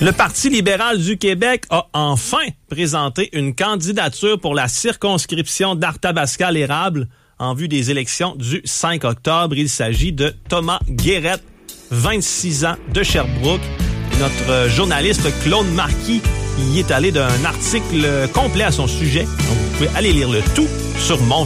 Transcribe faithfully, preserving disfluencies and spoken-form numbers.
Le Parti libéral du Québec a enfin présenté une candidature pour la circonscription d'Arthabasca-l'Érable en vue des élections du cinq octobre. Il s'agit de Thomas Guérette, vingt-six ans, de Sherbrooke. Notre journaliste Claude Marquis y est allé d'un article complet à son sujet. Donc vous pouvez aller lire le tout sur mon